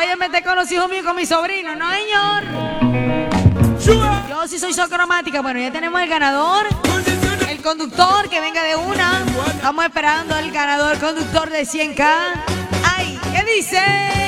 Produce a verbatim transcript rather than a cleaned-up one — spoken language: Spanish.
vaya a meter con los hijos míos, con mi sobrino, no señor. Yo sí soy socromática. Bueno, ya tenemos el ganador. El conductor que venga de una. Estamos esperando el ganador conductor de cien K. Ay, ¿qué dice?